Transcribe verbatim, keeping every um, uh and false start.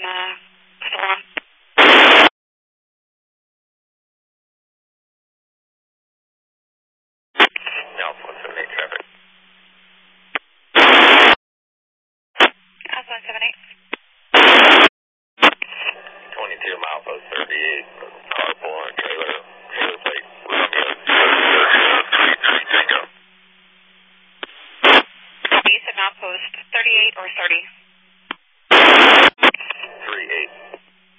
uh, storm. Alpha one seven eight traffic. Alpha one seven eight. twenty-two mile post thirty-eight. Car pulling a trailer. Trailer plate. You said mile post thirty-eight or thirty?